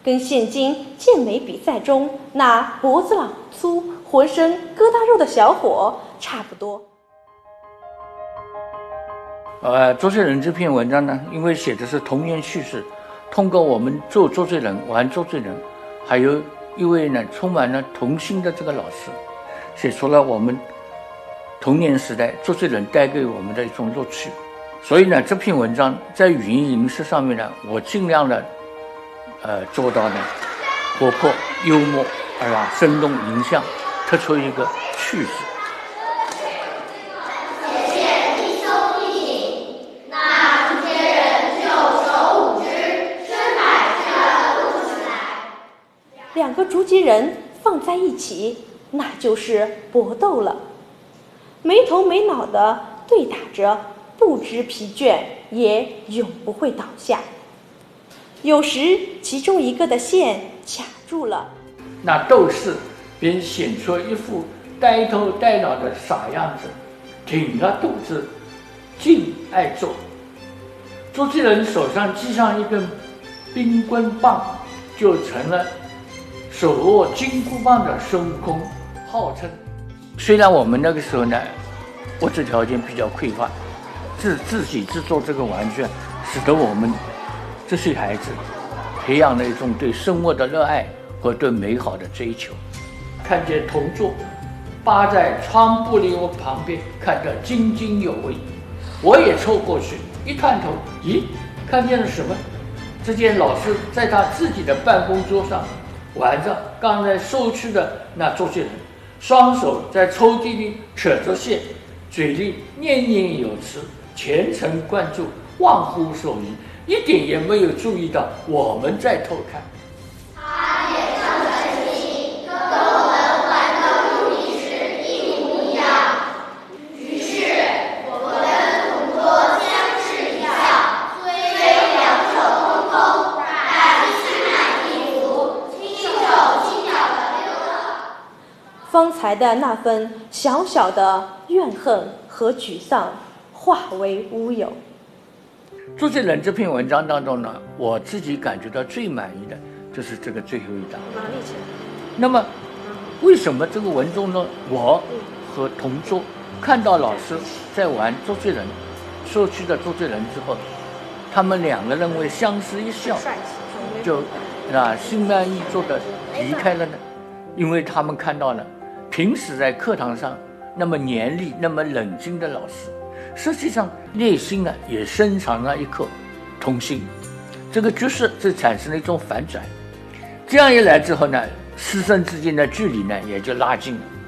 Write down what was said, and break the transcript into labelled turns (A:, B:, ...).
A: 跟现今健美比赛中那脖子老粗、浑身疙瘩肉的小伙差不多。
B: 周杰伦这篇文章呢，因为写的是童年叙事，通过我们做周杰伦、玩周杰伦，还有一位呢充满了童心的这个老师，写出了我们童年时代周杰伦带给我们的一种乐趣。所以呢，这篇文章在语音形式上面呢，我尽量的做到呢活泼、幽默，生动形象，突出一个趣旨。
A: 两个竹节人放在一起，那就是搏斗了，没头没脑的对打着，不知疲倦，也永不会倒下。有时其中一个的线卡住了，
B: 那斗士便显出一副呆头呆脑的傻样子，挺了肚子，劲爱做。周杰伦手上系上一根冰棍棒，就成了手握金箍棒的孙悟空，号称。虽然我们那个时候呢，物质条件比较匮乏，自己制作这个玩具，使得我们这些孩子培养了一种对生活的热爱和对美好的追求。看见同桌扒在窗玻璃旁边看得津津有味，我也凑过去一探头，咦，看见了什么？只见老师在他自己的办公桌上玩着刚才收去的那周杰伦，双手在抽屉里扯着线，嘴里念念有词，全神贯注，忘乎所以，一点也没有注意到我们在偷看。
C: 他脸上的神情跟我们玩的物理时一模一样。于是我跟同桌相视一笑，虽两手空空，但心满意足，轻手轻脚的溜了。
A: 方才的那份小小的怨恨和沮丧化为乌有。
B: 周杰伦这篇文章当中呢，我自己感觉到最满意的就是这个最后一章。那么为什么这个文中呢，我和同桌看到老师在玩周杰伦收去的周杰伦之后，他们两个人会相视一笑，就心满意足的离开了呢？因为他们看到了平时在课堂上那么严厉、那么冷静的老师，实际上内心呢也深藏了一颗童心。这个局势就产生了一种反转，这样一来之后呢，师生之间的距离呢也就拉近了。